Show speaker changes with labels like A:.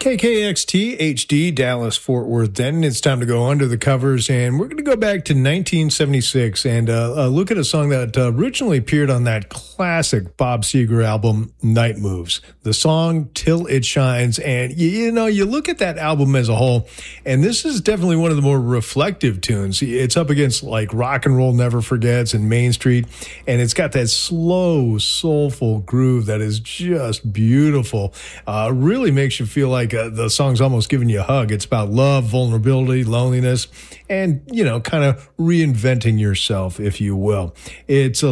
A: KKXT HD, Dallas, Fort Worth, Denton. It's time to go under the covers, and we're going to go back to 1976 and look at a song that originally appeared on that classic Bob Seger album, Night Moves. The song, Till It Shines, and you look at that album as a whole, and this is definitely one of the more reflective tunes. It's up against like Rock and Roll Never Forgets and Main Street, and it's got that slow, soulful groove that is just beautiful. Really makes you feel like the song's almost giving you a hug. It's about love, vulnerability, loneliness, and, kind of reinventing yourself, if you will. It's a